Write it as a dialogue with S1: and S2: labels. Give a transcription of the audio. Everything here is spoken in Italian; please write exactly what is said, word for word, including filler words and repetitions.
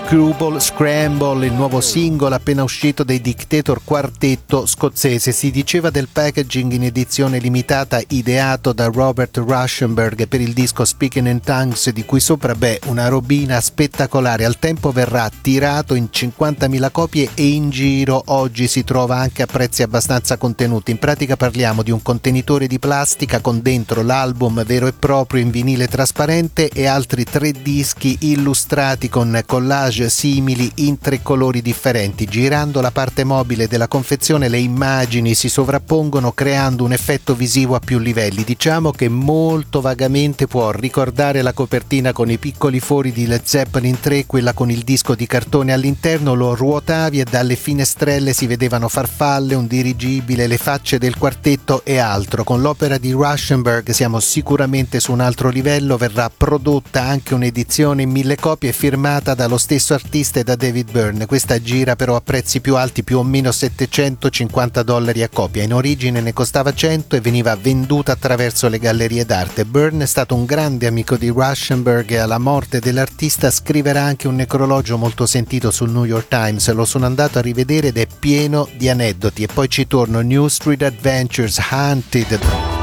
S1: Screwball Scramble, il nuovo singolo appena uscito dei Dictator quartetto scozzese. Si diceva del packaging in edizione limitata ideato da Robert Rauschenberg per il disco Speaking in Tongues, di cui sopra, beh, una robina spettacolare. Al tempo verrà tirato in cinquantamila copie e in giro oggi si trova anche a prezzi abbastanza contenuti. In pratica parliamo di un contenitore di plastica con dentro l'album vero e proprio in vinile trasparente e altri tre dischi illustrati con collage simili in tre colori differenti. Girando la parte mobile della confezione le immagini si sovrappongono creando un effetto visivo a più livelli. Diciamo che molto vagamente può ricordare la copertina con i piccoli fori di Led Zeppelin tre, quella con il disco di cartone all'interno. Lo ruotavi e dalle finestrelle si vedevano farfalle, un dirigibile, le facce del quartetto e altro. Con l'opera di Rauschenberg siamo sicuramente su un altro livello. Verrà prodotta anche un'edizione in mille copie firmata dallo stesso artista e da David Byrne. Questa gira però a prezzi più alti, più o meno settecentocinquanta dollari a copia. In origine ne costava cento e veniva venduta attraverso le gallerie d'arte. Byrne è stato un grande amico di Rauschenberg e alla morte dell'artista scriverà anche un necrologio molto sentito sul New York Times. Lo sono andato a rivedere ed è pieno di aneddoti. E poi ci torno. New Street Adventures, Hunted.